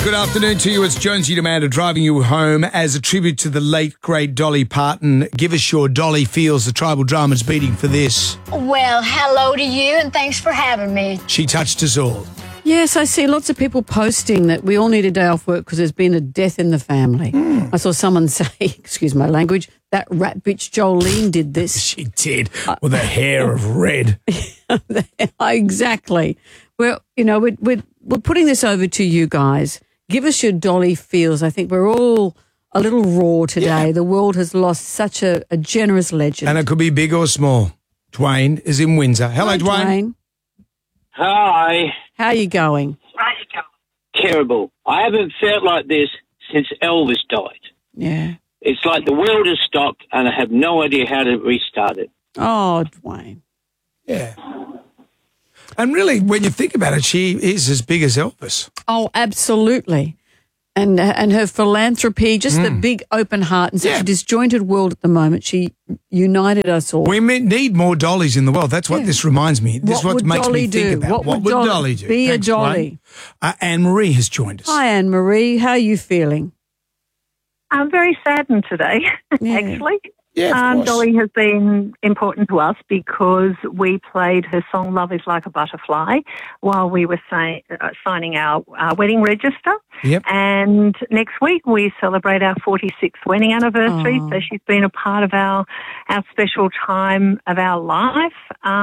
Good afternoon to you. It's Jonesy Demander driving you home as a tribute to the late, great Dolly Parton. Give us your Dolly feels. The tribal drama's beating for this. Well, hello to you, and thanks for having me. She touched us all. Yes, I see lots of people posting that we all need a day off work because there's been a death in the family. I saw someone say, excuse my language, that rat bitch Jolene did this. She did, with her hair of red. Exactly. Well, you know, we're putting this over to you guys. Give us your Dolly feels. I think we're all a little raw today. Yeah. The world has lost such a generous legend. And it could be big or small. Dwayne is in Windsor. Hello, Hi, Dwayne. Hi. How are you going? Terrible. I haven't felt like this since Elvis died. Yeah. It's like the world has stopped and I have no idea how to restart it. Oh, Dwayne. Yeah. And really, when you think about it, she is as big as Elvis. Oh, absolutely. And her philanthropy, just the big open heart in such a disjointed world at the moment. She united us all. We need more Dollys in the world. That's what this reminds me. This is what would makes Dolly me think do? about. What would Dolly do? Be Thanks, a Dolly. Dwayne. Anne-Marie has joined us. Hi, Anne-Marie. How are you feeling? I'm very saddened today, Yeah. actually. Yeah, of course. Dolly has been important to us because we played her song Love is Like a Butterfly while we were signing our wedding register. Yep. And next week we celebrate our 46th wedding anniversary. Oh. So she's been a part of our special time of our life.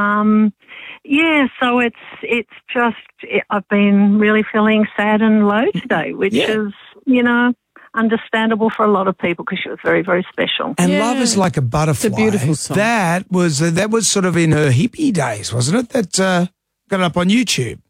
So it's just, I've been really feeling sad and low today, which is, understandable for a lot of people because she was very, very special. And Love is Like a Butterfly. It's a beautiful song. That was sort of in her hippie days, wasn't it? That got it up on YouTube.